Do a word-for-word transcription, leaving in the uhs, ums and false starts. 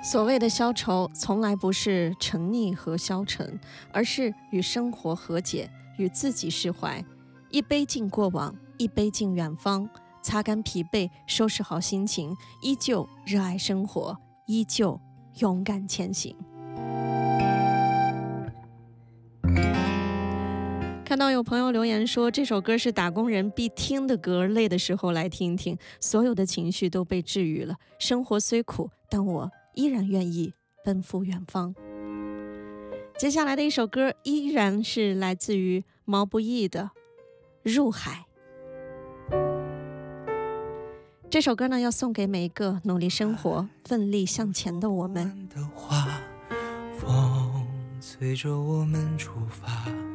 所谓的消愁，从来不是沉溺和消沉，而是与生活和解，与自己释怀。一杯敬过往，一杯敬远方，擦干疲惫，收拾好心情，依旧热爱生活，依旧勇敢前行。看到有朋友留言说，这首歌是打工人必听的歌，累的时候来听听，所有的情绪都被治愈了。生活虽苦，但我依然愿意奔赴远方。接下来的一首歌依然是来自于毛不易的《入海》。这首歌呢，要送给每一个努力生活、奋力向前的我们。 风随着我们出发，